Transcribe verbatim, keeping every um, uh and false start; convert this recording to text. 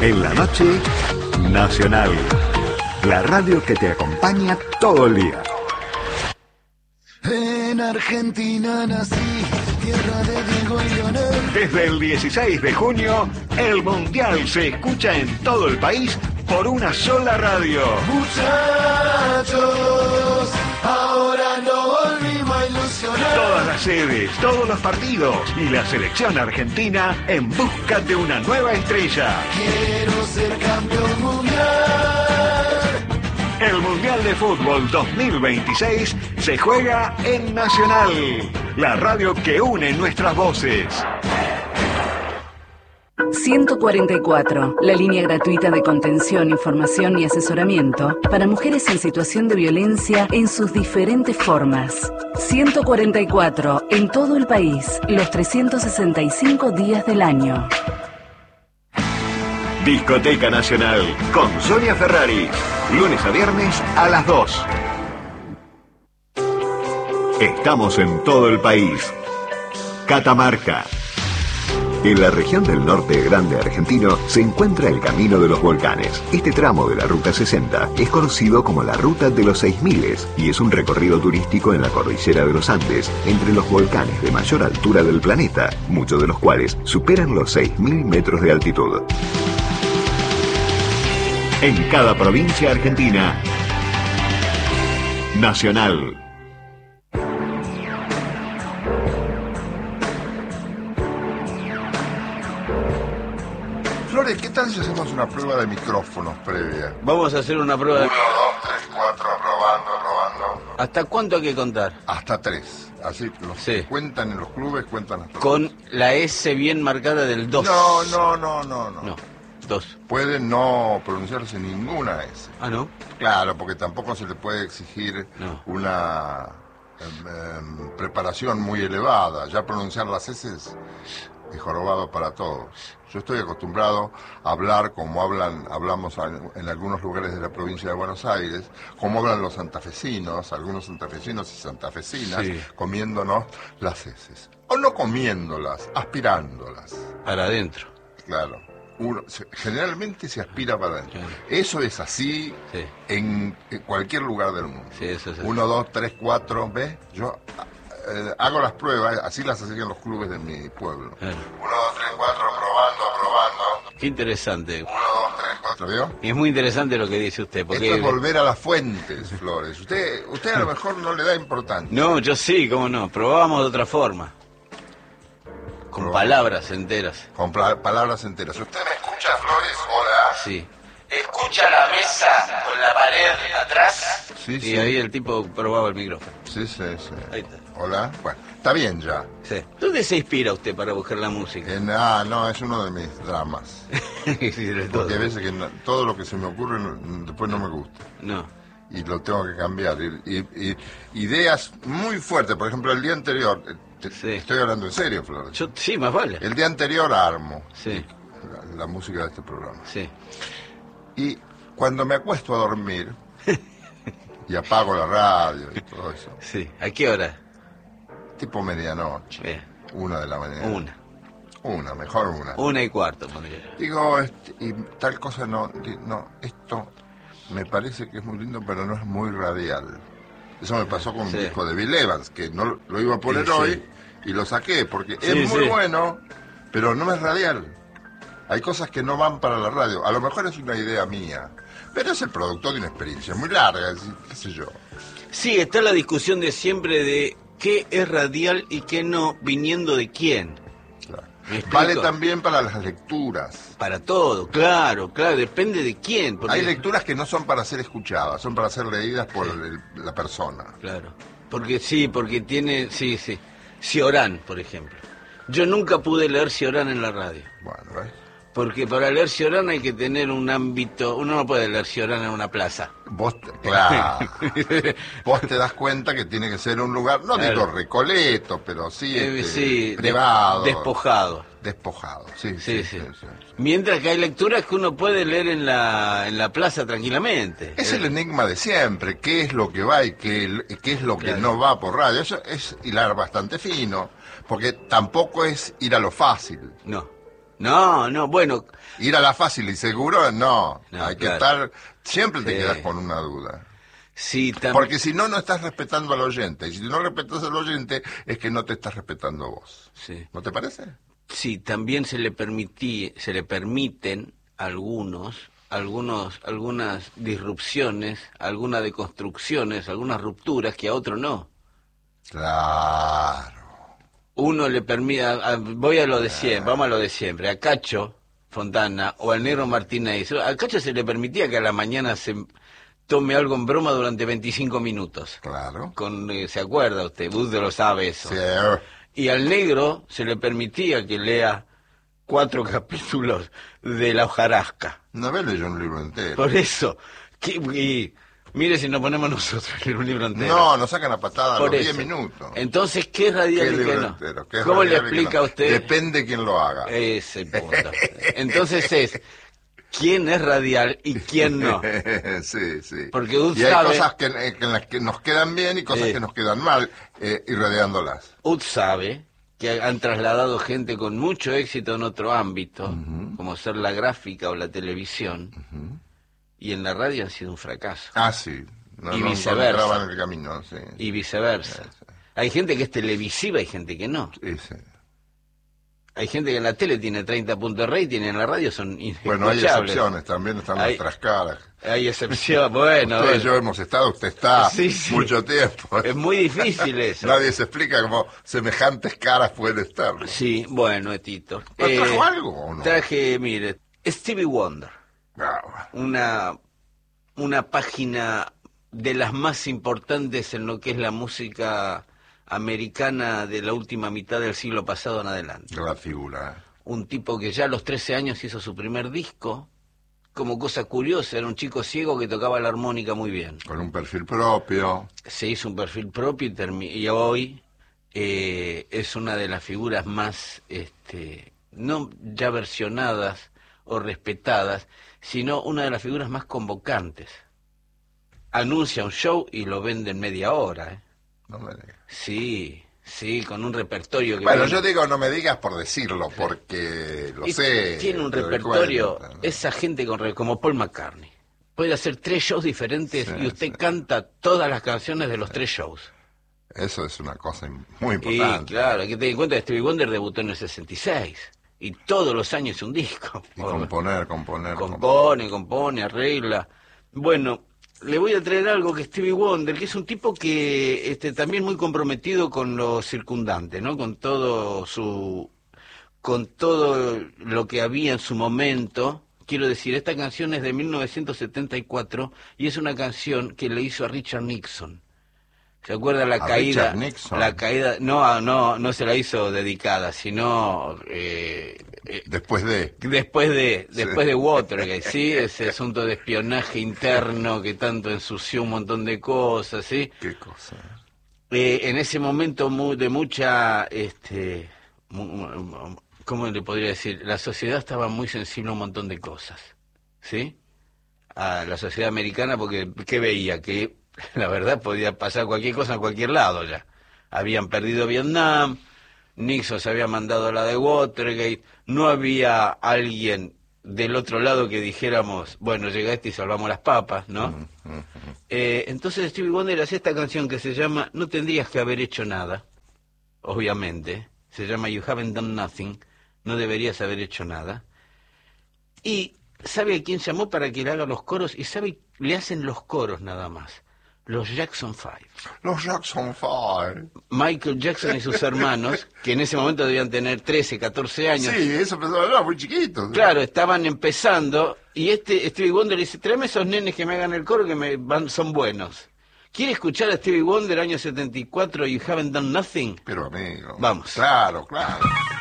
En la noche, Nacional. La radio que te acompaña todo el día. En Argentina nací, tierra de Diego y Leonel. Desde el dieciséis de junio, el Mundial se escucha en todo el país por una sola radio. Muchachos, ahora no volvimos a ilusionar. Todas las sedes, todos los partidos y la selección argentina en busca de una nueva estrella. Quiero ser campeón mundial. El Mundial de Fútbol dos mil veintiséis se juega en Nacional, la radio que une nuestras voces. ciento cuarenta y cuatro, la línea gratuita de contención, información y asesoramiento para mujeres en situación de violencia en sus diferentes formas. ciento cuarenta y cuatro, en todo el país, los trescientos sesenta y cinco días del año. Discoteca Nacional con Sonia Ferrari, lunes a viernes a las dos. Estamos en todo el país. Catamarca. En la región del norte grande argentino se encuentra el Camino de los Volcanes. Este tramo de la Ruta sesenta es conocido como la Ruta de los seis miles y es un recorrido turístico en la cordillera de los Andes, entre los volcanes de mayor altura del planeta, muchos de los cuales superan los seis mil metros de altitud. En cada provincia argentina, Nacional. Flores, ¿qué tal si hacemos una prueba de micrófonos previa? Vamos a hacer una prueba de... Uno, dos, tres, cuatro, probando, probando. ¿Hasta cuánto hay que contar? Hasta tres. Así, los Sí. que cuentan en los clubes cuentan hasta Con tres. la S bien marcada del dos. No, no, no, no, no. No, dos. Puede no pronunciarse ninguna S. Ah, ¿no? Claro, porque tampoco se le puede exigir No. una em, em, preparación muy elevada. Ya pronunciar las S es jorobado para todos. Yo estoy acostumbrado a hablar como hablan, hablamos en algunos lugares de la provincia de Buenos Aires, como hablan los santafesinos, algunos santafesinos y santafesinas, Sí. comiéndonos las heces. O no comiéndolas, aspirándolas. Para adentro. Claro. Uno, se- generalmente se aspira para adentro. Claro. Eso es así Sí. en, en cualquier lugar del mundo. Sí, eso es así. Uno, dos, tres, cuatro, ¿ves? Yo eh, hago las pruebas, así las hacían los clubes de mi pueblo. Claro. Uno, dos, tres, cuatro, probando, probando. Qué interesante. Uno, dos, tres, cuatro, ¿vio? Y es muy interesante lo que dice usted, porque... Esto es volver a las fuentes, Flores. Usted, usted a lo mejor no le da importancia. No, yo sí, cómo no. Probábamos de otra forma. Con Probamos. palabras enteras. Con pla- palabras enteras. ¿Usted me escucha, Flores? Hola. Sí. ¿Escucha la mesa con la pared atrás? Sí, Y sí. ahí el tipo probaba el micrófono. Sí, sí, sí. Ahí está. Hola. Bueno, está bien ya. Sí. ¿Dónde se inspira usted para buscar la música? En, ah, no, es uno de mis dramas. Sí, de todo. Porque a veces que no- todo lo que se me ocurre no- después no me gusta. No. Y lo tengo que cambiar. Y, y- y- ideas muy fuertes. Por ejemplo, el día anterior, eh, te- Sí. estoy hablando en serio, Flores. Yo, sí, más vale. El día anterior armo Sí, la, la música de este programa. sí. Y cuando me acuesto a dormir y apago la radio y todo eso, Sí. ¿A qué hora? tipo medianoche, Bien. una de la mañana. Una. Una, mejor una. Una y cuarto, pondría. Digo, este, y tal cosa no, di- no, esto me parece que es muy lindo, pero no es muy radial. Eso me pasó con Sí. un disco de Bill Evans, que no lo- lo iba a poner Sí, sí. hoy y lo saqué, porque Sí, es muy sí. bueno, pero no es radial. Hay cosas que no van para la radio. A lo mejor es una idea mía, pero es el productor de una experiencia muy larga, es decir, qué sé yo. Sí, está la discusión de siempre de qué es radial y qué no, viniendo de quién. Claro. ¿Me explico? Vale también para las lecturas. Para todo, claro, claro, depende de quién. Porque, Hay lecturas que no son para ser escuchadas, son para ser leídas por el- la persona. Claro, porque sí, porque tiene, sí, sí. Ciorán, por ejemplo. Yo nunca pude leer Ciorán en la radio. Bueno, ¿ves? Porque para leer Ciorán hay que tener un ámbito, uno no puede leer Ciorán en una plaza. Vos, te- claro, vos te das cuenta que tiene que ser un lugar, no digo Claro. recoleto, pero sí, Eh, este, sí, de- privado. despojado. Despojado, sí, Sí, sí, sí. sí, sí. Mientras que hay lecturas que uno puede leer en la, en la plaza tranquilamente. Es el enigma de siempre, qué es lo que va y qué, qué es lo que Claro. no va por radio. Eso es hilar bastante fino, porque tampoco es ir a lo fácil. No. No, no, bueno. Ir a la fácil y seguro, no. No, Hay que claro. estar, siempre te Sí. quedas con una duda. Sí, también. Porque si no, no estás respetando al oyente. Y si no respetas al oyente, es que no te estás respetando vos. Sí. ¿No te parece? Sí, también se le permití, se le permiten algunos, algunos, algunas disrupciones, algunas deconstrucciones, algunas rupturas que a otro no. Claro. Uno le permite, a- a- voy a lo de siempre, vamos a lo de siempre, a Cacho Fontana o al Negro Martínez, a Cacho se le permitía que a la mañana se tome algo en broma durante veinticinco minutos. Claro. Con, eh, ¿se acuerda usted? Usted lo sabe eso. Sí, eh, Y al negro se le permitía que lea cuatro capítulos de La hojarasca. no había leído un libro entero. Por eso, que, y mire si nos ponemos nosotros a leer un libro entero. No, nos sacan a patada a Por los eso. diez minutos. Entonces, ¿qué es ¿Qué radial y qué libro no? entero? ¿Qué es ¿Cómo le radial y qué explica no? a usted? Depende quién lo haga. Ese punto. Entonces es, ¿quién es radial y quién no? sí, sí. Porque usted y hay sabe- cosas que, eh, que en las que nos quedan bien y cosas Sí. que nos quedan mal, eh, irradiándolas. U T sabe que han trasladado gente con mucho éxito en otro ámbito, como ser la gráfica o la televisión, y en la radio han sido un fracaso. Ah, sí. No, Y no viceversa. encontraban el camino, sí. Y viceversa. Hay gente que es televisiva y gente que no. Sí, sí. Hay gente que en la tele tiene treinta puntos de rating y en la radio son Bueno, hay inescuchables. excepciones, también están Hay- nuestras caras. Hay excepción, bueno, Usted y bueno. yo hemos estado, usted está Sí, sí. mucho tiempo. Es muy difícil eso. Nadie se explica cómo semejantes caras pueden estar. ¿no? Sí, bueno, Tito. ¿No Eh, trajo algo o no? Traje, mire, Stevie Wonder. Ah, Una, una página de las más importantes en lo que es la música americana de la última mitad del siglo pasado en adelante. la figura. Un tipo que ya a los trece años hizo su primer disco. Como cosa curiosa, era un chico ciego que tocaba la armónica muy bien. Con un perfil propio. Se hizo un perfil propio y, termi- y hoy eh, es una de las figuras más, este, no ya versionadas o respetadas, sino una de las figuras más convocantes. Anuncia un show y lo vende en media hora. ¿eh? No me digas. Sí, sí, con un repertorio que... Bueno, viene- yo digo no me digas por decirlo, porque lo y sé. tiene un te doy repertorio, cuenta, ¿no? esa gente con re- como Paul McCartney. Puede hacer tres shows diferentes Sí, y usted sí. canta todas las canciones de los tres shows. Eso es una cosa muy Y importante. claro, hay que tener en cuenta que Stevie Wonder debutó en el sesenta y seis y todos los años un disco. Y componer, componer, componer. Compone, compone, arregla. Bueno, le voy a traer algo que Stevie Wonder, que es un tipo que este, también muy comprometido con lo circundante, ¿no? Con todo su, con todo lo que había en su momento. Quiero decir, esta canción es de mil novecientos setenta y cuatro y es una canción que le hizo a Richard Nixon. ¿Se acuerda la ¿A caída? Richard Nixon? La caída, no, no, no se la hizo dedicada, sino eh, eh, Después de... después de, Sí. después de Watergate, sí, ese asunto de espionaje interno que tanto ensució un montón de cosas, sí. ¿Qué cosa? Eh, en ese momento mu- de mucha, este, mu- mu- ¿cómo le podría decir? La sociedad estaba muy sensible a un montón de cosas, ¿sí? A la sociedad americana, porque ¿qué veía? Que la verdad podía pasar cualquier cosa en cualquier lado ya. Habían perdido Vietnam, Nixon se había mandado a la de Watergate, no había alguien del otro lado que dijéramos, bueno, llega este y salvamos las papas, ¿no? Eh, entonces Stevie Wonder hace esta canción que se llama No tendrías que haber hecho nada, obviamente, se llama You Haven't Done Nothing, no deberías haber hecho nada, y ¿sabe a quién llamó para que le haga los coros? Y sabe, le hacen los coros nada más, los Jackson Five. Los Jackson Five. Michael Jackson y sus hermanos, que en ese momento debían tener trece, catorce años, Sí, eso pensaba, no, muy chiquito. claro, estaban empezando, y este Stevie Wonder le dice, tráeme esos nenes que me hagan el coro que me van, son buenos. ¿Quiere escuchar a Stevie Wonder año setenta y cuatro, You Haven't Done Nothing? Pero amigo. Vamos. Claro, claro.